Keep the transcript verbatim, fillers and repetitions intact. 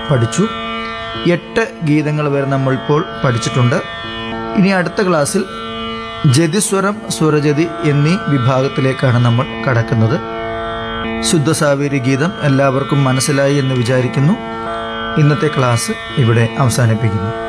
പഠിച്ചു. എട്ട് ഗീതങ്ങൾ വരെ നമ്മൾ ഇപ്പോൾ പഠിച്ചിട്ടുണ്ട്. ഇനി അടുത്ത ക്ലാസ്സിൽ ജതിസ്വരം, സ്വരജതി എന്നീ വിഭാഗത്തിലേക്കാണ് നമ്മൾ കടക്കുന്നത്. ശുദ്ധസാവേരി ഗീതം എല്ലാവർക്കും മനസ്സിലായി എന്ന് വിചാരിക്കുന്നു. ഇന്നത്തെ ക്ലാസ് ഇവിടെ അവസാനിപ്പിക്കുന്നു.